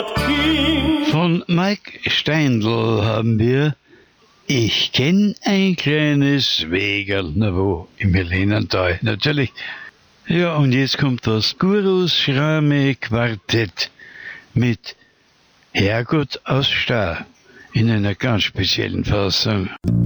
Heimatkind. Von Mike Steindl haben wir Ich kenn ein kleines Wegerl, na wo, im Helenental, natürlich. Ja, und jetzt kommt das Gurus Schrame Quartett mit Herrgott aus Stahl in einer ganz speziellen Fassung.